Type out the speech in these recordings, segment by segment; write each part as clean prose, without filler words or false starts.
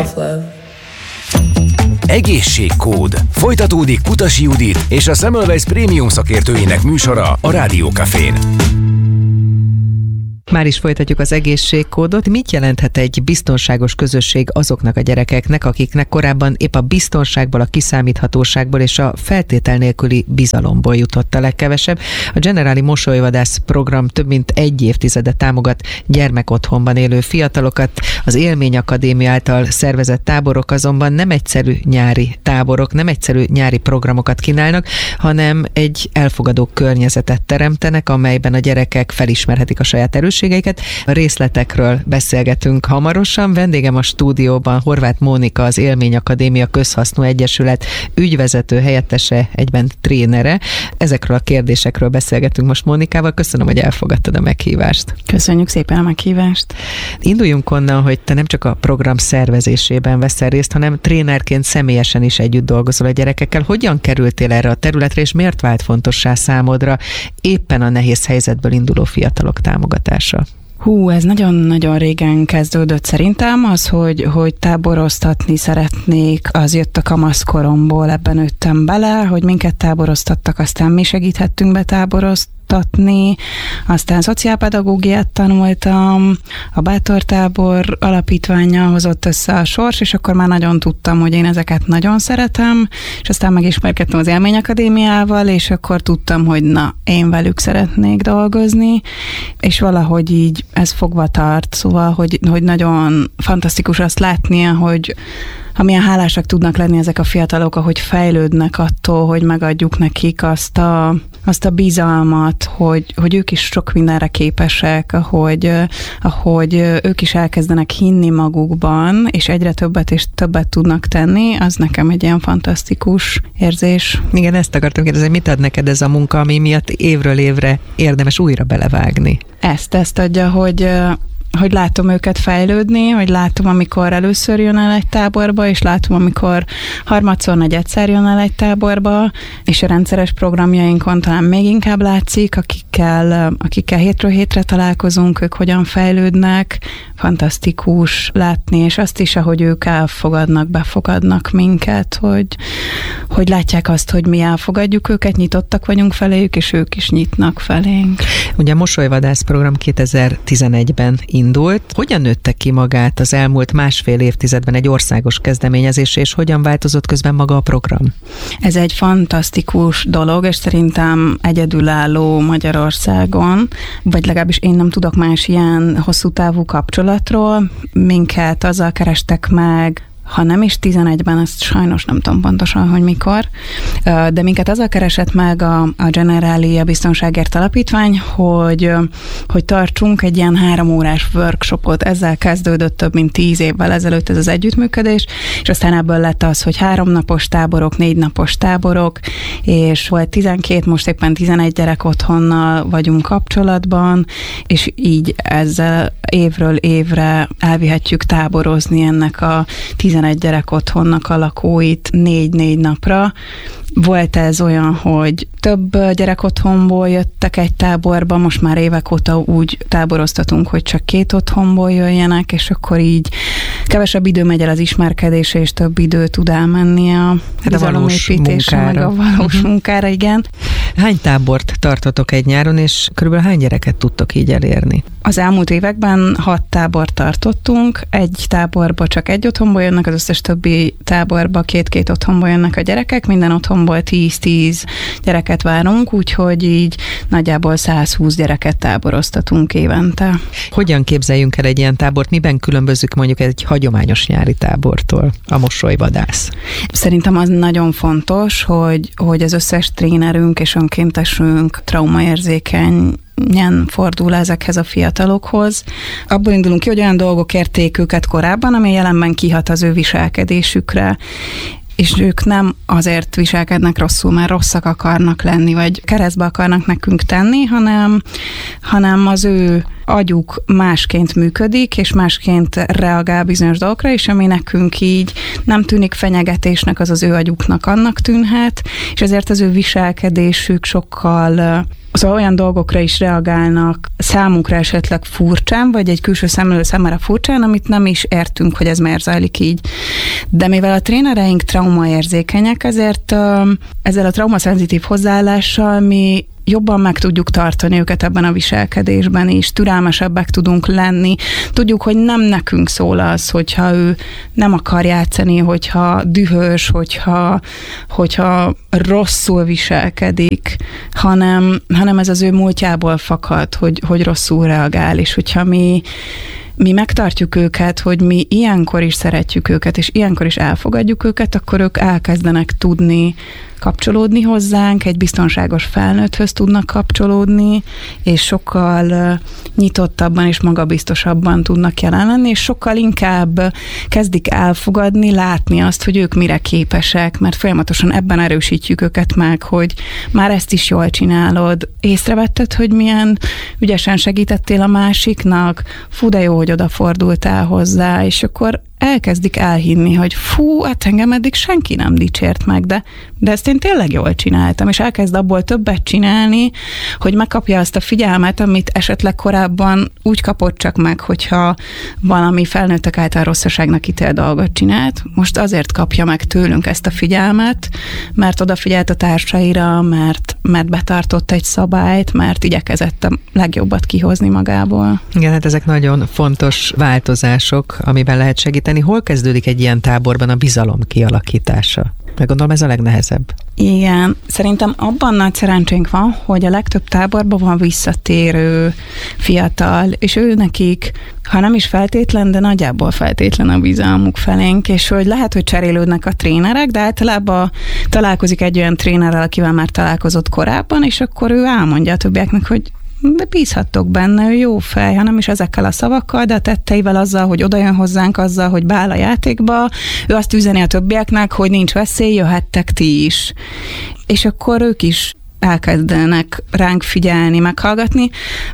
self-love. Egészségkód. Folytatódik Kutasi Judit és a Semmelweis Prémium szakértőinek műsora a Rádiókafén. Már is folytatjuk az egészségkódot. Mit jelenthet egy biztonságos közösség azoknak a gyerekeknek, akiknek korábban épp a biztonságból, a kiszámíthatóságból és a feltétel nélküli bizalomból jutott a legkevesebb? A Generali Mosolyvadász program több mint egy évtizede támogat gyermekotthonban élő fiatalokat. Az Élmény Akadémia által szervezett táborok azonban nem egyszerű nyári táborok, nem egyszerű nyári programokat kínálnak, hanem egy elfogadó környezetet teremtenek, amelyben a gyerekek felismerhetik a saját erősségeiket. A részletekről beszélgetünk hamarosan. Vendégem a stúdióban Horváth Mónika, az Élmény Akadémia Közhasznú Egyesület ügyvezető helyettese, egyben trénere. Ezekről a kérdésekről beszélgetünk most Mónikával. Köszönöm, hogy elfogadtad a meghívást. Köszönjük szépen a meghívást. Induljunk onnan, hogy te nem csak a program szervezésében veszel részt, hanem trénerként személyesen is együtt dolgozol a gyerekekkel. Hogyan kerültél erre a területre, és miért vált fontossá számodra éppen a nehéz helyzetből induló fiatalok támogatása? Ez nagyon-nagyon régen kezdődött szerintem, az, hogy táboroztatni szeretnék, az jött a kamaszkoromból, ebben nőttem bele, hogy minket táboroztattak, aztán mi segíthettünk betáboroztatni, aztán szociálpedagógiát tanultam, a Bátortábor alapítvánnyal hozott össze a sors, és akkor már nagyon tudtam, hogy én ezeket nagyon szeretem, és aztán megismerkedtem az Élmény Akadémiával, és akkor tudtam, hogy én velük szeretnék dolgozni, és valahogy így ez fogva tart, szóval, hogy nagyon fantasztikus azt látnia, hogy amilyen hálásak tudnak lenni ezek a fiatalok, ahogy fejlődnek attól, hogy megadjuk nekik azt a bizalmat, hogy ők is sok mindenre képesek, ahogy ők is elkezdenek hinni magukban, és egyre többet és többet tudnak tenni, az nekem egy ilyen fantasztikus érzés. Igen, ezt akartam kérdezni, mit ad neked ez a munka, ami miatt évről évre érdemes újra belevágni? Ezt adja, hogy látom őket fejlődni, hogy látom, amikor először jön el egy táborba, és látom, amikor harmadszor, negyedszer jön el egy táborba, és a rendszeres programjainkon talán még inkább látszik, akikkel hétről hétre találkozunk, ők hogyan fejlődnek, fantasztikus látni, és azt is, ahogy ők elfogadnak, befogadnak minket, hogy látják azt, hogy mi elfogadjuk őket, nyitottak vagyunk feléjük, és ők is nyitnak felénk. Ugye a Mosolyvadász program 2011-ben indult. Hogyan nőtte ki magát az elmúlt másfél évtizedben egy országos kezdeményezés, és hogyan változott közben maga a program? Ez egy fantasztikus dolog, és szerintem egyedülálló Magyarországon, vagy legalábbis én nem tudok más ilyen hosszú távú kapcsolatról. Minket azzal kerestek meg, ha nem is 11-ben, ezt sajnos nem tudom pontosan, hogy mikor, de minket azzal keresett meg a Generali, a Biztonságért Alapítvány, hogy tartsunk egy ilyen 3 órás workshopot. Ezzel kezdődött több mint 10 évvel ezelőtt ez az együttműködés, és aztán ebből lett az, hogy 3 napos táborok, 4 napos táborok, és volt 12, most éppen 11 gyerek otthonnal vagyunk kapcsolatban, és így ezzel évről évre elvihetjük táborozni ennek a 11 gyerek otthonnak a lakóit 4-4 napra. Volt ez olyan, hogy több gyerek otthonból jöttek egy táborba, most már évek óta úgy táboroztatunk, hogy csak 2 otthonból jöjjenek, és akkor így kevesebb idő megy el az ismerkedésre, és több idő tud elmenni a bizalomépítésre, meg a valós munkára, igen. Hány tábort tartotok egy nyáron, és körülbelül hány gyereket tudtok így elérni? Az elmúlt években 6 tábort tartottunk, egy táborba csak egy otthonból jönnek, az összes többi táborba 2-2 otthonból jönnek a gyerekek, minden otthonból 10-10 gyereket várunk, úgyhogy így nagyjából 120 gyereket táboroztatunk évente. Hogyan képzeljünk el egy ilyen tábort? Miben különbözik mondjuk egy hagyományos nyári tábortól a Mosolyvadász? Szerintem az nagyon fontos, hogy az összes trénerünk és önkéntesünk traumaérzékeny fordul ezekhez a fiatalokhoz. Abból indulunk ki, hogy olyan dolgok érték őket korábban, ami jelenben kihat az ő viselkedésükre. és ők nem azért viselkednek rosszul, mert rosszak akarnak lenni, vagy keresztbe akarnak nekünk tenni, hanem az ő agyuk másként működik, és másként reagál bizonyos dolgokra, és ami nekünk így nem tűnik fenyegetésnek, az az ő agyuknak annak tűnhet, és ezért az ő viselkedésük sokkal szóval olyan dolgokra is reagálnak számunkra esetleg furcsán, vagy egy külső szemlélő számára furcsán, amit nem is értünk, hogy ez miért zajlik így. De mivel a trénereink traumaérzékenyek, ezért ezzel a traumaszenzitív hozzáállással mi jobban meg tudjuk tartani őket ebben a viselkedésben is, türelmesebbek tudunk lenni. Tudjuk, hogy nem nekünk szól az, hogyha ő nem akar játszani, hogyha dühös, hogyha rosszul viselkedik, hanem ez az ő múltjából fakad, hogy rosszul reagál, és hogyha mi megtartjuk őket, hogy mi ilyenkor is szeretjük őket, és ilyenkor is elfogadjuk őket, akkor ők elkezdenek tudni kapcsolódni hozzánk, egy biztonságos felnőtthöz tudnak kapcsolódni, és sokkal nyitottabban és magabiztosabban tudnak jelen lenni, és sokkal inkább kezdik elfogadni, látni azt, hogy ők mire képesek, mert folyamatosan ebben erősítjük őket meg, hogy már ezt is jól csinálod. Észrevetted, hogy milyen ügyesen segítettél a másiknak? Fú, de jó, hogy odafordultál hozzá, és akkor elkezdik elhinni, hogy fú, hát engem eddig senki nem dicsért meg, de ezt én tényleg jól csináltam, és elkezd abból többet csinálni, hogy megkapja azt a figyelmet, amit esetleg korábban úgy kapott csak meg, hogyha valami felnőttek által rosszaságnak ítélt dolgot csinált. Most azért kapja meg tőlünk ezt a figyelmet, mert odafigyelt a társaira, mert betartott egy szabályt, mert igyekezett a legjobbat kihozni magából. Igen, hát ezek nagyon fontos változások, amiben lehet segíteni. Hol kezdődik egy ilyen táborban a bizalom kialakítása? Meg gondolom ez a legnehezebb. Igen, szerintem abban nagy szerencsénk van, hogy a legtöbb táborban van visszatérő fiatal, és ő nekik, ha nem is feltétlen, de nagyjából feltétlen a bizalmuk felénk, és hogy lehet, hogy cserélődnek a trénerek, de általában találkozik egy olyan trénerrel, akivel már találkozott korábban, és akkor ő elmondja a többieknek, hogy de bízhattok benne, ő jó fej, hanem is ezekkel a szavakkal, de a tetteivel azzal, hogy odajön hozzánk, azzal, hogy beáll a játékba, ő azt üzeni a többieknek, hogy nincs veszély, jöhettek ti is. És akkor ők is elkezdenek ránk figyelni, meghallgatni,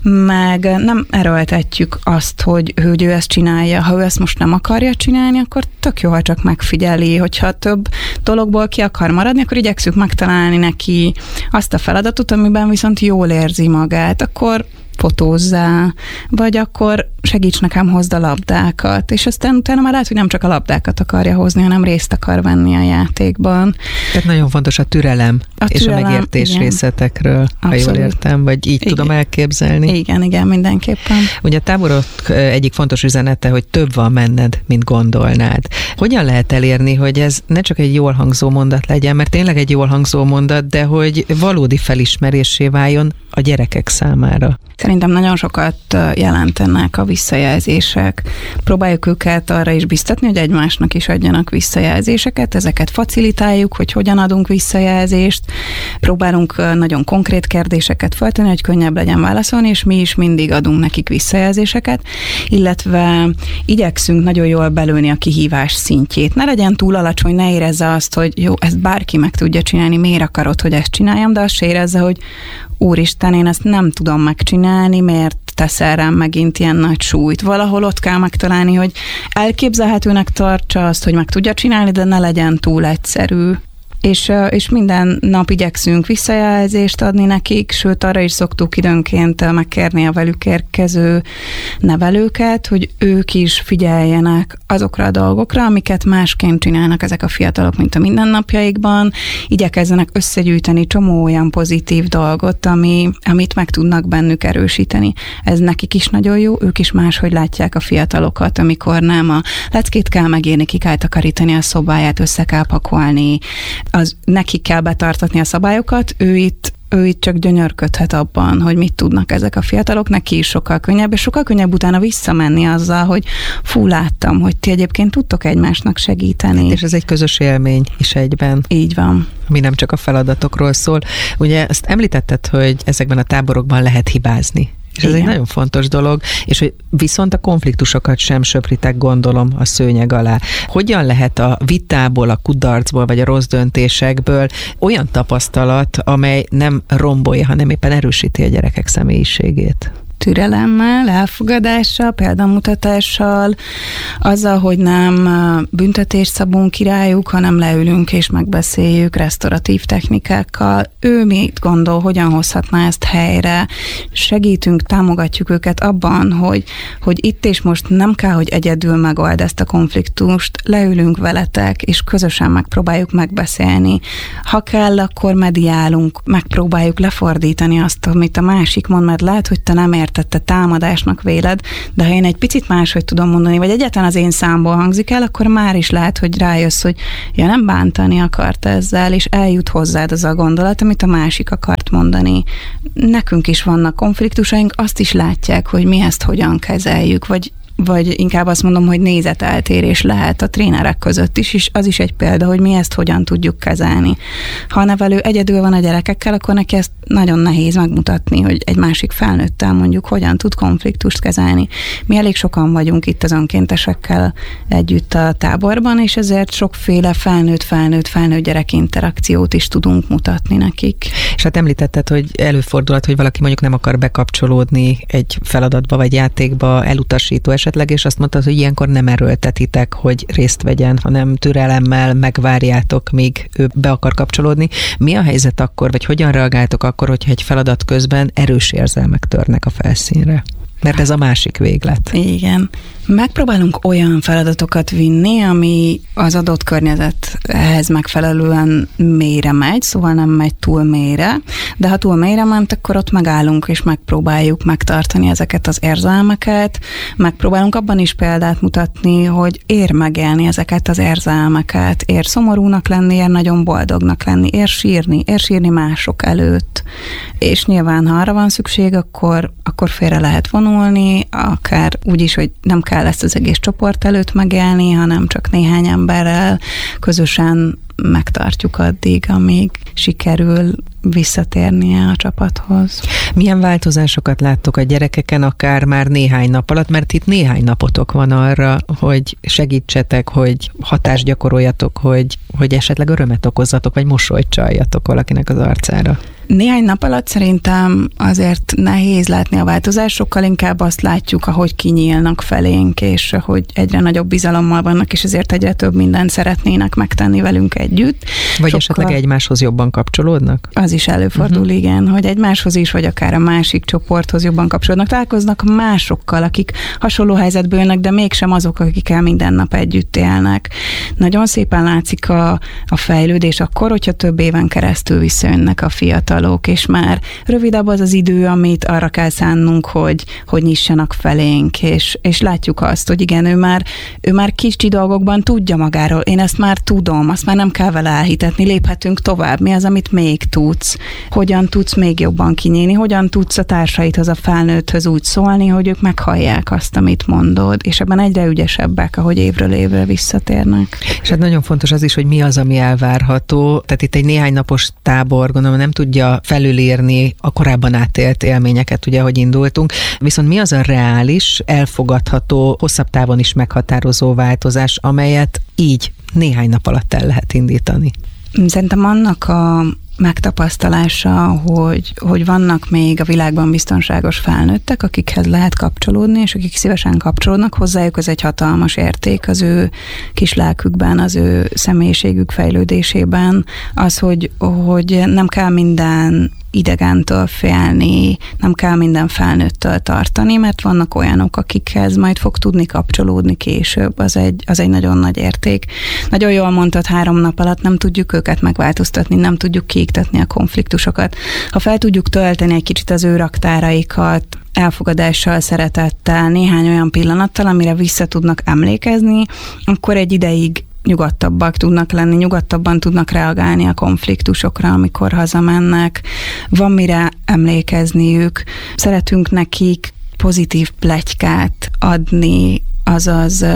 meg nem erőltetjük azt, hogy ő ezt csinálja. Ha ő ezt most nem akarja csinálni, akkor tök jó, ha csak megfigyeli, hogyha több dologból ki akar maradni, akkor igyekszünk megtalálni neki azt a feladatot, amiben viszont jól érzi magát, akkor fotózzál, vagy akkor segíts nekem, hozd a labdákat, és aztán utána már lehet, hogy nem csak a labdákat akarja hozni, hanem részt akar venni a játékban. Tehát nagyon fontos a türelem és a megértés igen. részletekről, abszolút. Ha jól értem, vagy így igen. tudom elképzelni. Igen, mindenképpen. Ugye a táborok egyik fontos üzenete, hogy több van benned, mint gondolnád. Hogyan lehet elérni, hogy ez ne csak egy jól hangzó mondat legyen, mert tényleg egy jól hangzó mondat, de hogy valódi felismerésé váljon a gyerekek számára? Szerintem nagyon sokat jelentenek a visszajelzések. Próbáljuk őket arra is biztatni, hogy egymásnak is adjanak visszajelzéseket, ezeket facilitáljuk, hogy hogyan adunk visszajelzést. Próbálunk nagyon konkrét kérdéseket feltenni, hogy könnyebb legyen válaszolni, és mi is mindig adunk nekik visszajelzéseket, illetve igyekszünk nagyon jól belőni a kihívás szintjét. Ne legyen túl alacsony, ne érezze azt, hogy jó, ezt bárki meg tudja csinálni, miért akarod, hogy ezt csináljam, de azt se érezze, hogy úristen, én ezt nem tudom megcsinálni, miért teszel rám megint ilyen nagy súlyt. Valahol ott kell megtalálni, hogy elképzelhetőnek tartsa azt, hogy meg tudja csinálni, de ne legyen túl egyszerű. És minden nap igyekszünk visszajelzést adni nekik, sőt arra is szoktuk időnként megkérni a velük érkező nevelőket, hogy ők is figyeljenek azokra a dolgokra, amiket másként csinálnak ezek a fiatalok, mint a mindennapjaikban. Igyekezzenek összegyűjteni csomó olyan pozitív dolgot, amit meg tudnak bennük erősíteni. Ez nekik is nagyon jó, ők is máshogy látják a fiatalokat, amikor nem a leckét kell megírni, ki kell takarítani a szobáját, össze kell pakolni, nekik kell betartatni a szabályokat, ő itt csak gyönyörködhet abban, hogy mit tudnak ezek a fiatalok, neki is sokkal könnyebb, és sokkal könnyebb utána visszamenni azzal, hogy fú, láttam, hogy ti egyébként tudtok egymásnak segíteni. És ez egy közös élmény is egyben. Így van. Ami nem csak a feladatokról szól. Ugye azt említetted, hogy ezekben a táborokban lehet hibázni. És ez egy nagyon fontos dolog, és hogy viszont a konfliktusokat sem söpritek, gondolom, a szőnyeg alá. Hogyan lehet a vitából, a kudarcból, vagy a rossz döntésekből olyan tapasztalat, amely nem rombolja, hanem éppen erősíti a gyerekek személyiségét? Türelemmel, elfogadással, példamutatással, azzal, hogy nem büntetést szabunk királyuk, hanem leülünk és megbeszéljük resztoratív technikákkal. Ő mit gondol, hogyan hozhatná ezt helyre? Segítünk, támogatjuk őket abban, hogy itt és most nem kell, hogy egyedül megold ezt a konfliktust, leülünk veletek, és közösen megpróbáljuk megbeszélni. Ha kell, akkor mediálunk, megpróbáljuk lefordítani azt, amit a másik mond, mert lehet, hogy te nem értette, támadásnak véled, de ha én egy picit máshogy tudom mondani, vagy egyáltalán az én számból hangzik el, akkor már is lehet, hogy rájössz, hogy nem bántani akart ezzel, és eljut hozzád az a gondolat, amit a másik akart mondani. Nekünk is vannak konfliktusaink, azt is látják, hogy mi ezt hogyan kezeljük, vagy inkább azt mondom, hogy nézeteltérés lehet a trénerek között is, és az is egy példa, hogy mi ezt hogyan tudjuk kezelni. Ha a nevelő egyedül van a gyerekekkel, akkor neki ezt nagyon nehéz megmutatni, hogy egy másik felnőttel mondjuk hogyan tud konfliktust kezelni. Mi elég sokan vagyunk itt az önkéntesekkel együtt a táborban, és ezért sokféle felnőtt gyerek interakciót is tudunk mutatni nekik. És hát említetted, hogy előfordulhat, hogy valaki mondjuk nem akar bekapcsolódni egy feladatba vagy játékba, elutasító esetleg, és azt mondtad, hogy ilyenkor nem erőltetitek, hogy részt vegyen, hanem türelemmel megvárjátok, míg ő be akar kapcsolódni. Mi a helyzet akkor, vagy hogyan reagáltok akkor, hogyha egy feladat közben erős érzelmek törnek a felszínre? Mert ez a másik véglet. Igen. Megpróbálunk olyan feladatokat vinni, ami az adott környezethez megfelelően mélyre megy, szóval nem megy túl mélyre, de ha túl mélyre ment, akkor ott megállunk és megpróbáljuk megtartani ezeket az érzelmeket. Megpróbálunk abban is példát mutatni, hogy ér megélni ezeket az érzelmeket, ér szomorúnak lenni, ér nagyon boldognak lenni, ér sírni mások előtt. És nyilván, ha arra van szükség, akkor félre lehet vonulni, akár úgy is, hogy nem kell ezt az egész csoport előtt megélni, hanem csak néhány emberrel közösen megtartjuk addig, amíg sikerül visszatérnie a csapathoz. Milyen változásokat láttok a gyerekeken, akár már néhány nap alatt, mert itt néhány napotok van arra, hogy segítsetek, hogy hatást gyakoroljatok, hogy esetleg örömet okozzatok, vagy mosolyt csaljatok valakinek az arcára? Néhány nap alatt szerintem azért nehéz látni a változást, sokkal inkább azt látjuk, ahogy kinyílnak felénk, és hogy egyre nagyobb bizalommal vannak, és ezért egyre több mindent szeretnének megtenni velünk együtt. Vagy esetleg egymáshoz jobban kapcsolódnak? Az is előfordul, igen, hogy egymáshoz is, vagy akár a másik csoporthoz jobban kapcsolódnak, találkoznak másokkal, akik hasonló helyzetből jönnek, de mégsem azok, akikkel minden nap együtt élnek. Nagyon szépen látszik a fejlődés akkor, hogyha több éven keresztül visszajönnek a fiatalok, és már rövidebb az az idő, amit arra kell szánnunk, hogy nyissanak felénk, és látjuk azt, hogy igen, ő már kicsi dolgokban tudja magáról, én ezt már tudom, azt már nem kell vele elhitetni, léphetünk tovább, mi az, amit még tudsz, hogyan tudsz még jobban kinyílni, hogyan tudsz a társaidhoz, a felnőtthöz úgy szólni, hogy ők meghallják azt, amit mondod, és ebben egyre ügyesebbek, ahogy évről évre visszatérnek. És hát nagyon fontos az is, hogy mi az, ami elvárható, tehát itt egy néhány napos tábor, gondolom, nem tudja felülírni a korábban átélt élményeket, ugye, ahogy indultunk, viszont mi az a reális, elfogadható, hosszabb távon is meghatározó változás, amelyet így néhány nap alatt el lehet indítani? Szerintem annak a megtapasztalása, hogy vannak még a világban biztonságos felnőttek, akikhez lehet kapcsolódni, és akik szívesen kapcsolódnak hozzájuk, az egy hatalmas érték az ő kislelkükben, az ő személyiségük fejlődésében, az, hogy nem kell minden idegentől félni, nem kell minden felnőttől tartani, mert vannak olyanok, akikhez majd fog tudni kapcsolódni később, az egy nagyon nagy érték. Nagyon jól mondtad, 3 nap alatt nem tudjuk őket megváltoztatni, nem tudjuk kiiktatni a konfliktusokat. Ha fel tudjuk tölteni egy kicsit az ő raktáraikat, elfogadással, szeretettel, néhány olyan pillanattal, amire vissza tudnak emlékezni, akkor egy ideig nyugodtabbak tudnak lenni, nyugodtabban tudnak reagálni a konfliktusokra, amikor hazamennek. Van mire emlékezniük. Szeretünk nekik pozitív pletykát adni, azaz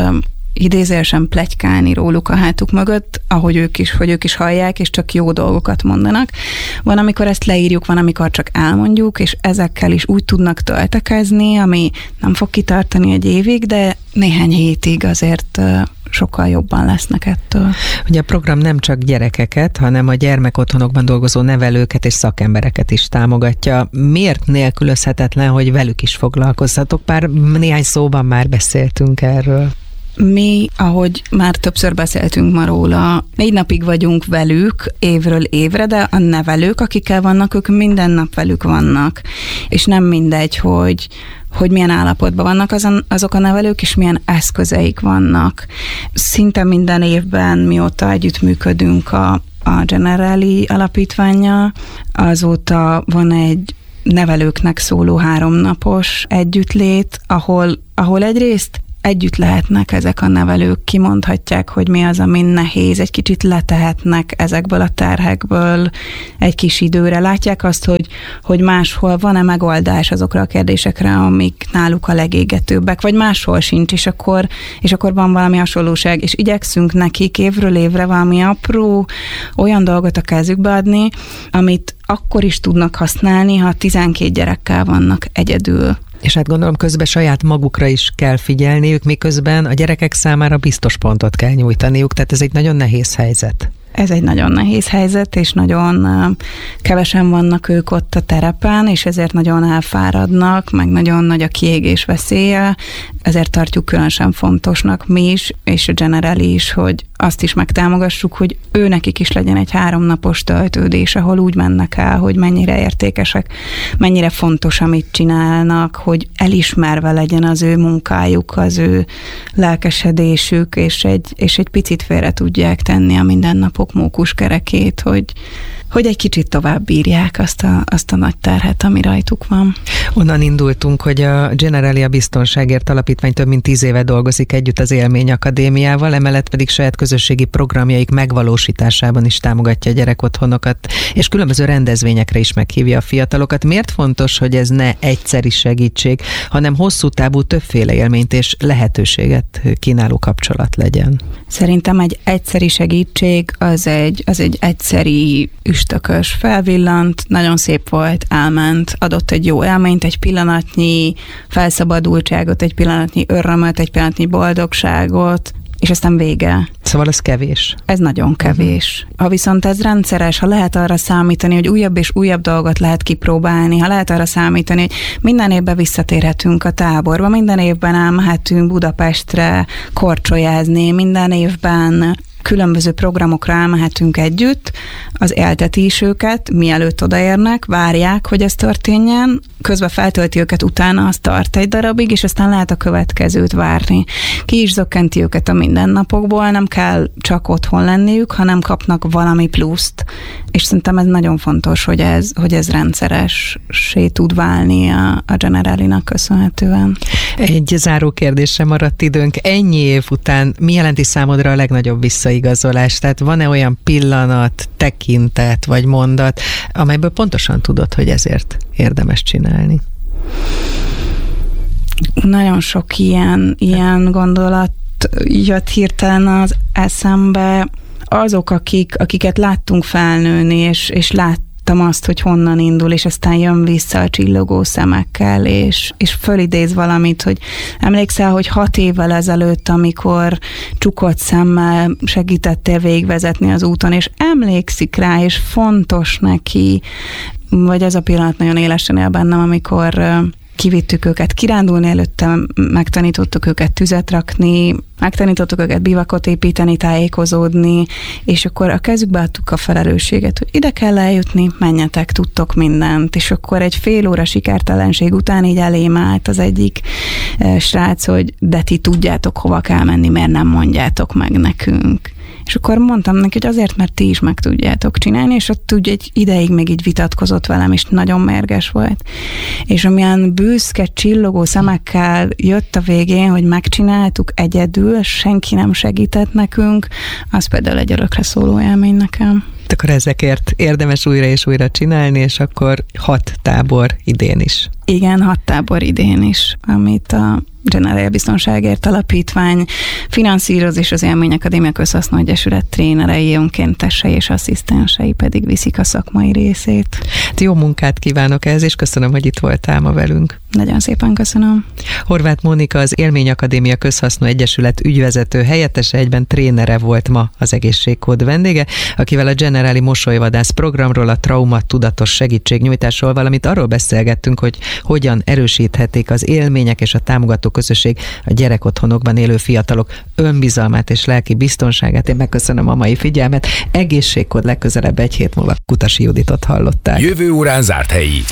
idézőjelesen pletykálni róluk a hátuk mögött, hogy ők is hallják, és csak jó dolgokat mondanak. Van, amikor ezt leírjuk, van, amikor csak elmondjuk, és ezekkel is úgy tudnak töltekezni, ami nem fog kitartani egy évig, de néhány hétig azért sokkal jobban lesznek ettől. Ugye a program nem csak gyerekeket, hanem a gyermekotthonokban dolgozó nevelőket és szakembereket is támogatja. Miért nélkülözhetetlen, hogy velük is foglalkozzatok? Bár néhány szóban már beszéltünk erről. Mi, ahogy már többször beszéltünk ma róla, 4 napig vagyunk velük évről évre, de a nevelők, akikkel vannak, ők minden nap velük vannak. És nem mindegy, hogy milyen állapotban vannak azok a nevelők, és milyen eszközeik vannak. Szinte minden évben, mióta együttműködünk a Generali alapítvánnyal, azóta van egy nevelőknek szóló 3 napos együttlét, ahol egyrészt együtt lehetnek ezek a nevelők, kimondhatják, hogy mi az, ami nehéz, egy kicsit letehetnek ezekből a terhekből egy kis időre. Látják azt, hogy máshol van-e megoldás azokra a kérdésekre, amik náluk a legégetőbbek, vagy máshol sincs, és akkor van valami hasonlóság, és igyekszünk nekik évről évre valami apró olyan dolgot a kezükbe adni, amit akkor is tudnak használni, ha 12 gyerekkel vannak egyedül. És hát gondolom közben saját magukra is kell figyelniük, miközben a gyerekek számára biztos pontot kell nyújtaniuk, tehát ez egy nagyon nehéz helyzet. Ez egy nagyon nehéz helyzet, és nagyon kevesen vannak ők ott a terepen, és ezért nagyon elfáradnak, meg nagyon nagy a kiégés veszélye, ezért tartjuk különösen fontosnak mi is, és a Generali is, hogy azt is megtámogassuk, hogy nekik is legyen egy 3 napos töltődés, ahol úgy mennek el, hogy mennyire értékesek, mennyire fontos, amit csinálnak, hogy elismerve legyen az ő munkájuk, az ő lelkesedésük, és egy picit félre tudják tenni a mindennapok mókuskerekét, hogy egy kicsit tovább bírják azt a nagy terhet, ami rajtuk van. Onnan indultunk, hogy a Generali a Biztonságért Alapítvány több mint 10 éve dolgozik együtt az Élmény Akadémiával, emellett pedig saját közösségi programjaik megvalósításában is támogatja a gyerekotthonokat, és különböző rendezvényekre is meghívja a fiatalokat. Miért fontos, hogy ez ne egyszeri segítség, hanem hosszú távú többféle élményt és lehetőséget kínáló kapcsolat legyen? Szerintem egy egyszeri segítség az egy egyszeri üstökös, felvillant, nagyon szép volt, elment, adott egy jó élményt, egy pillanatnyi felszabadultságot, egy pillanatnyi örömöt, egy pillanatnyi boldogságot, és aztán vége. Szóval ez kevés. Ez nagyon kevés. Ha viszont ez rendszeres, ha lehet arra számítani, hogy újabb és újabb dolgot lehet kipróbálni, ha lehet arra számítani, hogy minden évben visszatérhetünk a táborba, minden évben elmehetünk Budapestre korcsolyázni, minden évben különböző programokra elmehetünk együtt, az élteti is őket, mielőtt odaérnek, várják, hogy ez történjen, közben feltölti őket, utána az tart egy darabig, és aztán lehet a következőt várni. Ki is zökkenti őket a mindennapokból, nem kell csak otthon lenniük, hanem kapnak valami pluszt. És szerintem ez nagyon fontos, hogy ez rendszeressé tud válni a Generalinak köszönhetően. Egy záró kérdésre maradt időnk. Ennyi év után mi jelenti számodra a legnagyobb visszaigazolás? Tehát van-e olyan pillanat, tekintet vagy mondat, amelyből pontosan tudod, hogy ezért érdemes csinálni? Nagyon sok ilyen gondolat jött hirtelen az eszembe. Azok, akiket láttunk felnőni, és láttam azt, hogy honnan indul, és aztán jön vissza a csillogó szemekkel, és fölidéz valamit, hogy emlékszel, hogy 6 évvel ezelőtt, amikor csukott szemmel segítettél végigvezetni az úton, és emlékszik rá, és fontos neki, vagy ez a pillanat nagyon élesen él bennem, amikor kivittük őket kirándulni, előtte megtanítottuk őket tüzet rakni, megtanítottuk őket bivakot építeni, tájékozódni, és akkor a kezükbe adtuk a felelősséget, hogy ide kell eljutni, menjetek, tudtok mindent, és akkor egy fél óra sikertelenség után így elém állt az egyik srác, hogy de ti tudjátok, hova kell menni, miért nem mondjátok meg nekünk. És akkor mondtam neki, hogy azért, mert ti is meg tudjátok csinálni, és ott úgy egy ideig még így vitatkozott velem, és nagyon mérges volt. És amilyen büszke, csillogó szemekkel jött a végén, hogy megcsináltuk egyedül, senki nem segített nekünk, az például egy örökre szóló élmény nekem. Akkor ezekért érdemes újra és újra csinálni, és akkor 6 tábor idén is. Igen, 6 tábor idén is, amit Generália Biztonságért Alapítvány finanszíroz, és az Élmény Akadémia Közhasznú Egyesület trénerei, önkéntesei és asszisztensei pedig viszik a szakmai részét. Jó munkát kívánok ehhez, és köszönöm, hogy itt voltál ma velünk. Nagyon szépen köszönöm. Horváth Mónika, az Élmény Akadémia Közhasznú Egyesület ügyvezető helyettese, egyben trénere volt ma az Egészségkód vendége, akivel a Generáli mosolyvadász programról, a traumatudatos segítségnyújtásról, valamint arról beszélgettünk, hogy hogyan erősíthetik az élmények és a támogató közösség a gyerekotthonokban élő fiatalok önbizalmát és lelki biztonságát. Én megköszönöm a mai figyelmet. Egészségkód legközelebb egy hét múlva. Kutasi Juditot hallották. Jövő órán zárt helyi.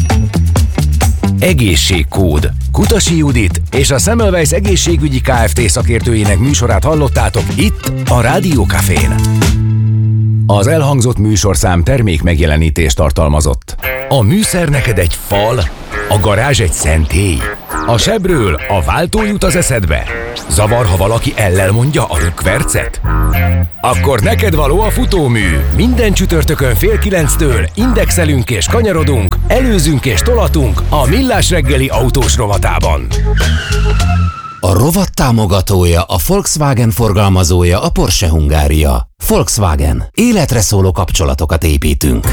Egészségkód. Kutasi Judit és a Semmelweis egészségügyi Kft. Szakértőjének műsorát hallottátok itt a Rádió Cafén. Az elhangzott műsorszám termék megjelenítést tartalmazott. A műszer neked egy fal, a garázs egy szentély. A sebről a váltó jut az eszedbe. Zavar, ha valaki ellel mondja a rükvercet? Akkor neked való a futómű. Minden csütörtökön 8:30 indexelünk és kanyarodunk, előzünk és tolatunk a Millás reggeli autós rovatában. A rovat támogatója, a Volkswagen forgalmazója, a Porsche Hungária. Volkswagen. Életre szóló kapcsolatokat építünk.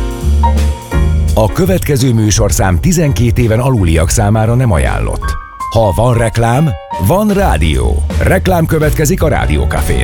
A következő műsorszám 12 éven aluliak számára nem ajánlott. Ha van reklám, van rádió. Reklám következik a Rádió Cafén.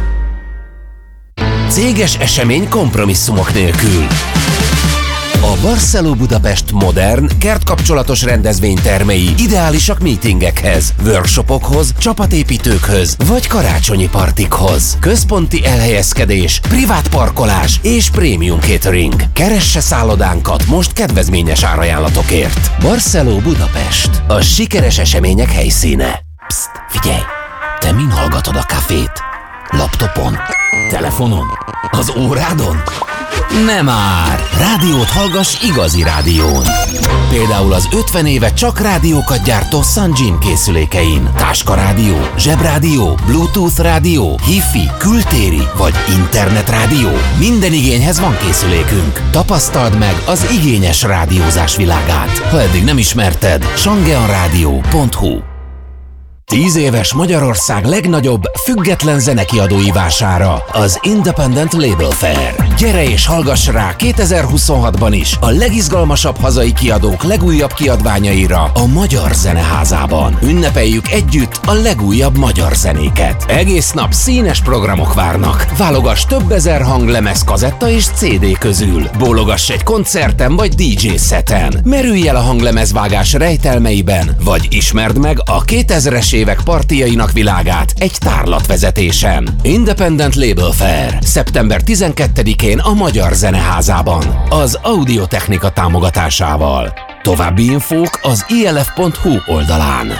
Céges esemény kompromisszumok nélkül. A Barceló Budapest modern, kertkapcsolatos rendezvénytermei ideálisak meetingekhez, workshopokhoz, csapatépítőkhöz vagy karácsonyi partikhoz. Központi elhelyezkedés, privát parkolás és prémium catering. Keresse szállodánkat most kedvezményes árajánlatokért. Barceló Budapest. A sikeres események helyszíne. Psst, figyelj! Te min hallgatod a kafét? Laptopon? Telefonon? Az órádon? Nem már! Rádiót hallgass igazi rádión. Például az 50 éve csak rádiókat gyártó Sunjin készülékein. Táskarádió, zsebrádió, Bluetooth rádió, Hi-Fi, kültéri vagy internetrádió. Minden igényhez van készülékünk. Tapasztald meg az igényes rádiózás világát. Ha eddig nem ismerted, sangeanradio.hu. 10 éves Magyarország legnagyobb független zenekiadói vására, az Independent Label Fair. Gyere és hallgass rá 2026-ban is a legizgalmasabb hazai kiadók legújabb kiadványaira a Magyar Zeneházában. Ünnepeljük együtt a legújabb magyar zenéket. Egész nap színes programok várnak. Válogass több ezer hanglemez, kazetta és CD közül. Bólogass egy koncerten vagy DJ szeten. Merülj el a hanglemezvágás rejtelmeiben, vagy ismerd meg a 2000-es évek partijainak világát egy tárlatvezetésen. Independent Label Fair. Szeptember 12-én a Magyar Zeneházában. Az Audiotechnika támogatásával. További infók az ilf.hu oldalán.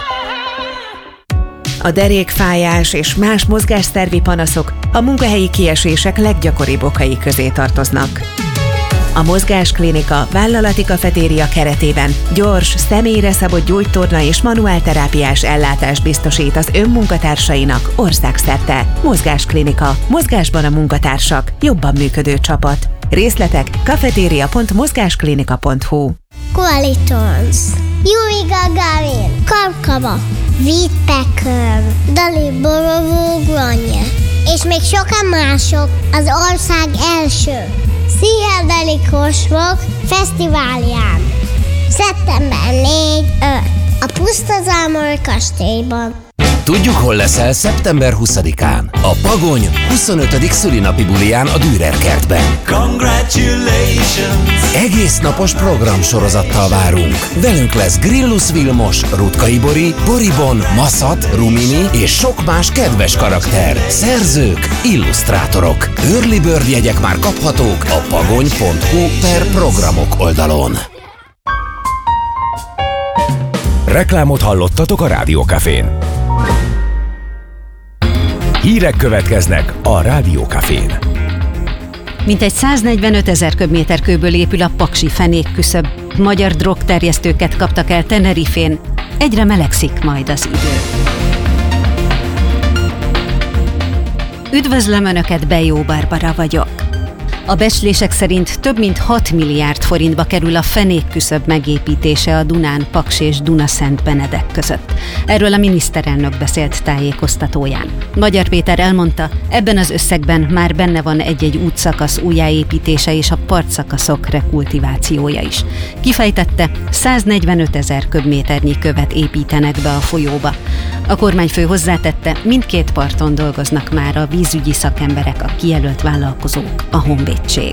A derékfájás és más mozgásszervi panaszok a munkahelyi kiesések leggyakoribb okai közé tartoznak. A Mozgásklinika vállalati kafetéria keretében gyors, személyre szabott gyógytorna és manuálterápiás ellátást biztosít az önmunkatársainak országszerte. Mozgásklinika. Mozgásban a munkatársak. Jobban működő csapat. Részletek cafeteria.mozgásklinika.hu. Qualitons, Yuri Gagarin, Karkava, Whittaker, Dali Borovó Granje, és még sokan mások, az ország első Pszichedelikus Rock Fesztiválján. Szeptember 4-5 a Pusztazámor kastélyban. Tudjuk, hol leszel szeptember 20-án. A Pagony 25. szülinapi buliján a Dürer kertben. Congratulations! Egész napos programsorozattal várunk. Velünk lesz Grillus Vilmos, Rutkay Bori, Boribon, Maszat, Rumini és sok más kedves karakter, szerzők, illusztrátorok. Early Bird jegyek már kaphatók a pagony.hu/programok oldalon. Reklámot hallottatok a Rádió Cafén. Hírek következnek a Rádió Cafén. Mintegy 145 000 köbméterkőből épül a paksi fenékküszöb. Magyar drogterjesztőket kaptak el Tenerifén. Egyre melegszik majd az idő. Üdvözlöm Önöket, Bejó Barbara vagyok. A becslések szerint több mint 6 milliárd forintba kerül a fenékküszöb megépítése a Dunán, Paks és Dunaszent-Benedek között. Erről a miniszterelnök beszélt tájékoztatóján. Magyar Péter elmondta, ebben az összegben már benne van egy-egy útszakasz újjáépítése és a partszakaszok rekultivációja is. Kifejtette, 145 000 köbméternyi követ építenek be a folyóba. A kormányfő hozzátette, mindkét parton dolgoznak már a vízügyi szakemberek, a kijelölt vállalkozók, a honvédség.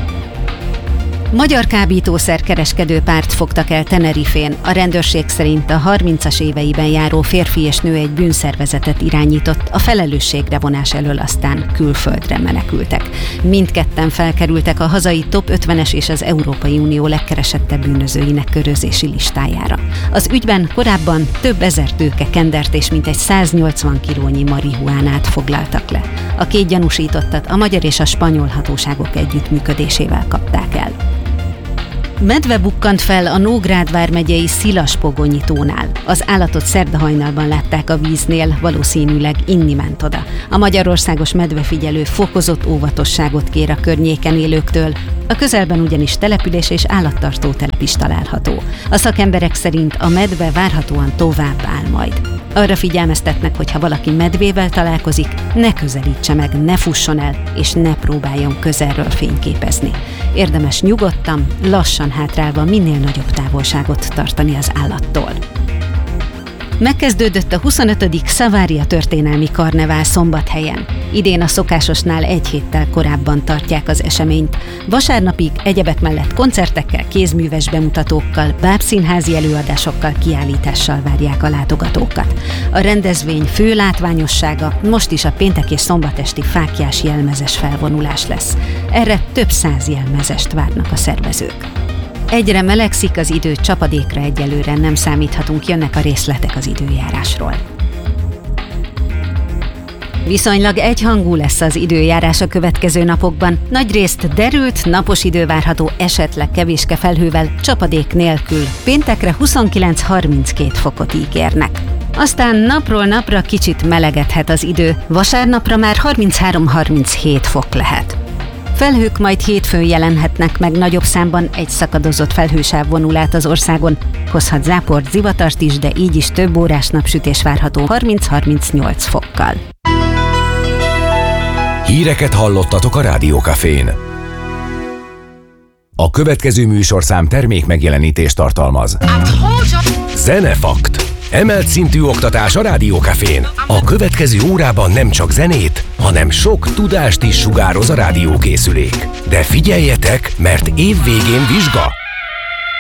Magyar kábítószer-kereskedő párt fogtak el Tenerifén. A rendőrség szerint a 30-as éveiben járó férfi és nő egy bűnszervezetet irányított, a felelősségre vonás elől aztán külföldre menekültek. Mindketten felkerültek a hazai top 50-es és az Európai Unió legkeresettebb bűnözőinek körözési listájára. Az ügyben korábban több ezer tőkekendert és mintegy 180 kilónyi marihuánát foglaltak le. A két gyanúsítottat a magyar és a spanyol hatóságok együttműködésével kapták el. Medve bukkant fel a Nógrád vármegyei Szilaspogonyi tónál. Az állatot szerda hajnalban látták a víznél, valószínűleg inni ment oda. A Magyarországos Medvefigyelő fokozott óvatosságot kér a környéken élőktől, a közelben ugyanis település és állattartó telep is található. A szakemberek szerint a medve várhatóan tovább áll majd. Arra figyelmeztetnek, hogy ha valaki medvével találkozik, ne közelítse meg, ne fusson el, és ne próbáljon közelről fényképezni. Érdemes nyugodtan, lassan hátrálva minél nagyobb távolságot tartani az állattól. Megkezdődött a 25. Szavária történelmi karnevál Szombathelyen. Idén a szokásosnál egy héttel korábban tartják az eseményt. Vasárnapig egyebek mellett koncertekkel, kézműves bemutatókkal, bábszínházi előadásokkal, kiállítással várják a látogatókat. A rendezvény fő látványossága most is a péntek és szombatesti fáklyás jelmezes felvonulás lesz. Erre több 100 jelmezest várnak a szervezők. Egyre melegszik az idő, csapadékra egyelőre nem számíthatunk, jönnek a részletek az időjárásról. Viszonylag egyhangú lesz az időjárás a következő napokban. Nagyrészt derült, napos idő várható, esetleg kevéske felhővel, csapadék nélkül. Péntekre 29-32 fokot ígérnek. Aztán napról napra kicsit melegedhet az idő, vasárnapra már 33-37 fok lehet. Felhők majd hétfőn jelenhetnek meg nagyobb számban, egy szakadozott felhősáv vonul át az országon, hozhat záport, zivatart is, de így is több órás napsütés várható 30-38 fokkal. Híreket hallottatok a Rádió Cafén. A következő műsorszám termék megjelenítést tartalmaz. Zenefakt. Emelt szintű oktatás a Rádió Cafén. A következő órában nem csak zenét, hanem sok tudást is sugároz a rádiókészülék. De figyeljetek, mert évvégén vizsga!